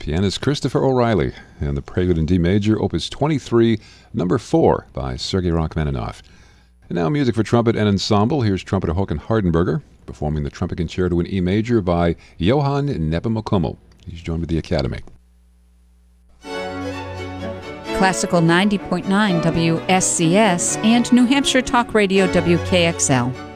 pianist Christopher O'Reilly, and the Prelude in D major, Opus 23, number 4, by Sergei Rachmaninoff. And now music for trumpet and ensemble. Here's trumpeter Håkan Hardenberger performing the Trumpet Concerto in E major by Johann Nepomucemo. He's joined with the Academy. Classical 90.9 WSCS and New Hampshire Talk Radio WKXL.